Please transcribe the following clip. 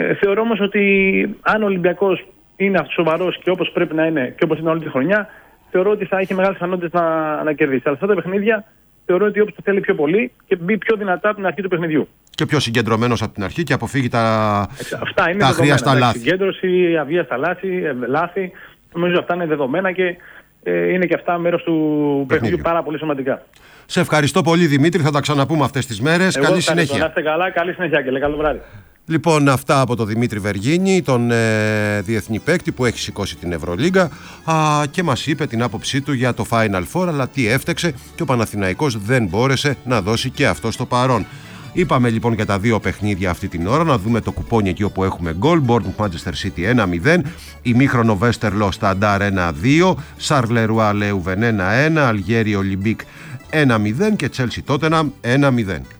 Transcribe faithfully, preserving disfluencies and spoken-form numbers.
Ε, θεωρώ όμως ότι αν ο Ολυμπιακός είναι σοβαρός και όπως πρέπει να είναι και όπως είναι όλη τη χρονιά, θεωρώ ότι θα έχει μεγάλες πιθανότητες να, να κερδίσει. Αλλά αυτά τα παιχνίδια θεωρώ ότι όποιος το θέλει πιο πολύ και μπει πιο δυνατά από την αρχή του παιχνιδιού. Και πιο συγκεντρωμένος από την αρχή και αποφύγει τα, αυτά είναι τα αχρίαστα λάθη. Συγκέντρωση, αβίαστα λάθη, λάθη. Νομίζω αυτά είναι δεδομένα και ε, είναι και αυτά μέρος του παιχνιδιού, παιχνιδιού πάρα πολύ σημαντικά. Σε ευχαριστώ πολύ, Δημήτρη. Θα τα ξαναπούμε αυτές τις μέρες. Εγώ καλή συνέχεια. Να είστε καλά, καλή συνέχεια και καλό βράδυ. Λοιπόν, αυτά από τον Δημήτρη Βεργίνη, τον ε, διεθνή παίκτη που έχει σηκώσει την Ευρωλίγκα α, και μας είπε την άποψή του για το Final Four, αλλά τι έφταξε και ο Παναθηναϊκός δεν μπόρεσε να δώσει και αυτό στο παρόν. Είπαμε λοιπόν για τα δύο παιχνίδια αυτή την ώρα, να δούμε το κουπόνι εκεί όπου έχουμε γκολ. Bournemouth Manchester City ένα μηδέν, ημίχρονο Βέστερλο Σταντάρ ένα δύο, Σαρλερουά Λέουβεν ένα ένα, Αλγέρι Ολυμπίκ ένα μηδέν και Chelsea Tottenham ένα μηδέν.